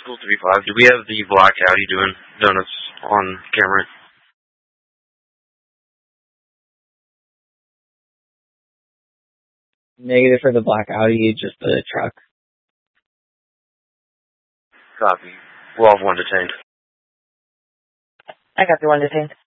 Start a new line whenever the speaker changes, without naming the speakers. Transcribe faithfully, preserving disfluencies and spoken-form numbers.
School three five. Do we have the black Audi doing donuts on camera?
Negative for the black Audi, just the truck.
Copy. We'll have one detained.
I got the one detained.